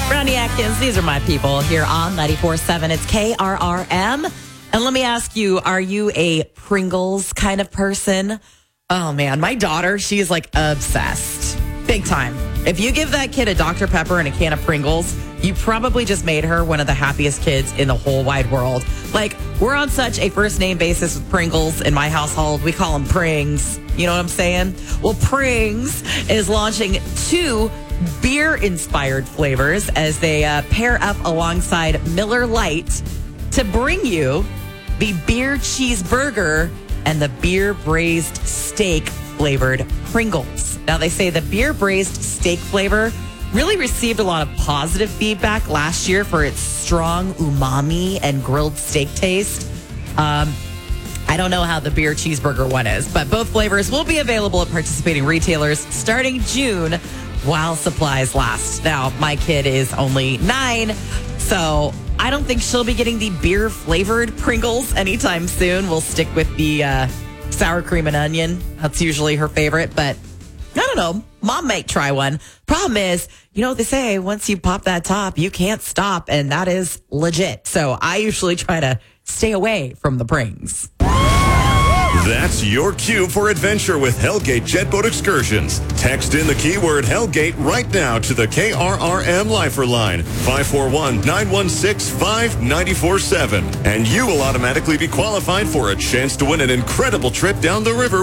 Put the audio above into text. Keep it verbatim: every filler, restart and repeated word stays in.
Ronnie Atkins, these are my people here on ninety-four point seven. It's K R R M. And let me ask you, are you a Pringles kind of person? Oh, man, my daughter, she is like obsessed. Big time. If you give that kid a Doctor Pepper and a can of Pringles, you probably just made her one of the happiest kids in the whole wide world. Like, we're on such a first name basis with Pringles in my household. We call them Prings. You know what I'm saying? Well, Prings is launching two beer-inspired flavors as they uh, pair up alongside Miller Lite to bring you the beer cheeseburger and the beer braised steak flavored Pringles. Now, they say the beer braised steak flavor really received a lot of positive feedback last year for its strong umami and grilled steak taste. Um, I don't know how the beer cheeseburger one is, but both flavors will be available at participating retailers starting June while supplies last. Now, my kid is only nine, so I don't think she'll be getting the beer flavored Pringles anytime soon. We'll stick with the uh, sour cream and onion. That's usually her favorite, but I don't know. Mom might try one. Problem is, you know what they say, once you pop that top, you can't stop, and that is legit. So I usually try to stay away from the Prings. That's your cue for adventure with Hellgate Jet Boat Excursions. Text in the keyword Hellgate right now to the K R R M Lifer line, five four one, nine one six, five nine four seven. And you will automatically be qualified for a chance to win an incredible trip down the river